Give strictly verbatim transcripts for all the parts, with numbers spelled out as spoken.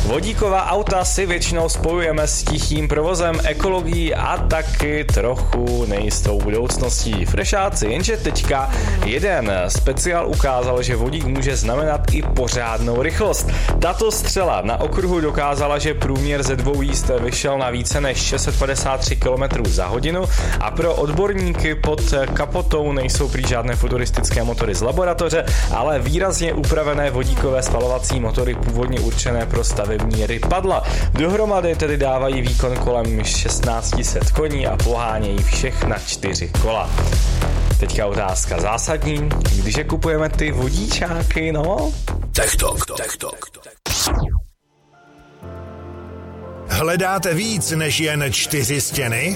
Vodíková auta si většinou spojujeme s tichým provozem, ekologií a taky trochu nejistou budoucností. Frešáci, jenže teďka jeden speciál ukázal, že vodík může znamenat i pořádnou rychlost. Tato střela na okruhu dokázala, že průměr ze dvou jízd vyšel na více než šest set padesát tři kilometrů za hodinu a pro odborníky pod kapotou nejsou prý žádné futuristické motory z laboratoře, ale výrazně upravené vodíkové spalovací motory původně určené pro stavební rypadla. Dohromady tedy dávají výkon kolem šestnáct set koní a pohánějí všechna čtyři kola. Teďka otázka zásadní, když je kupujeme ty vodíčáky, no? Techtalk, Techtalk. Hledáte víc než jen čtyři stěny?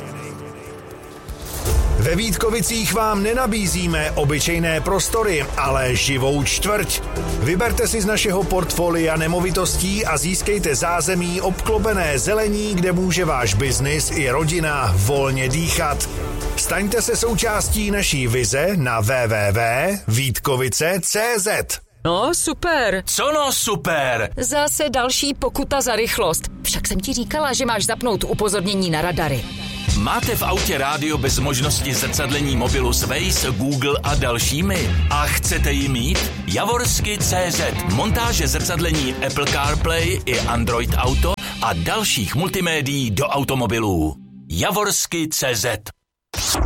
Ve Vítkovicích vám nenabízíme obyčejné prostory, ale živou čtvrť. Vyberte si z našeho portfolia nemovitostí a získejte zázemí obklopené zelení, kde může váš biznis i rodina volně dýchat. Staňte se součástí naší vize na w w w tečka vítkovice tečka c z. No, super. Co no, super? Zase další pokuta za rychlost. Však jsem ti říkala, že máš zapnout upozornění na radary. Máte v autě rádio bez možnosti zrcadlení mobilu s Waze, Google a dalšími? A chcete ji mít? Javorsky tečka cé zet. Montáže zrcadlení Apple CarPlay i Android Auto a dalších multimédií do automobilů. Javorsky tečka cé zet.